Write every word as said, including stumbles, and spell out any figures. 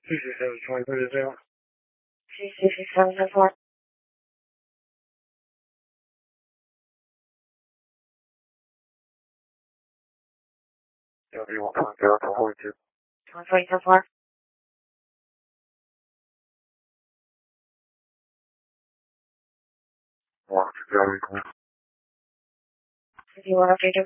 two six seven, twenty, put it down. two six seven seven four. Yeah, you want to go to forty-two. twenty seven four. One, two, If you want to update